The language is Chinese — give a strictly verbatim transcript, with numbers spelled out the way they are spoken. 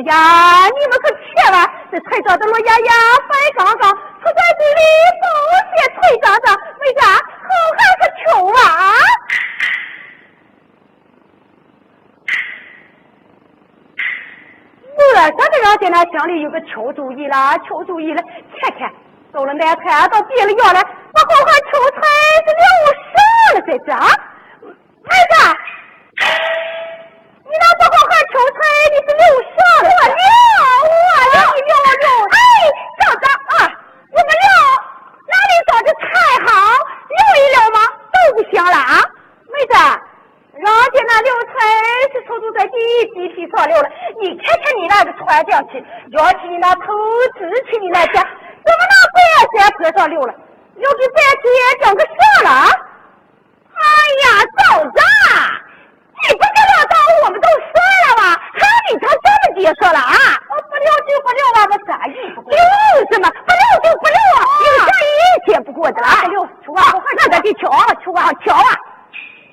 呀，你们可千万这菜长的罗呀呀白杠杠，出在嘴里都是脆胀胀，为啥好汉可求啊？我咱这让在那乡里有个求主意了，求主意了，看看走了那菜到别了药了，那好汉求财是留啥了在这？孩子，你那不好汉求财你是留啥了？我留，我留，你留我留，哎，嫂子啊，我们留，哪里找的菜好？留一留吗？都不行了啊，妹子。人家那留财是出租在第一地皮上留了，你看看你那个穿上去，要去你那投资去你那家，怎么那白山坡上留了？留给白天讲个啥了？哎呀，嫂子，你不知道到我们都说了吗？还你他这么结说了啊？我不留就不留啊，我啥意思？留什么？不留就不留啊！有啥一天不过的了？留，求啊！那咱得瞧啊，求啊，瞧啊！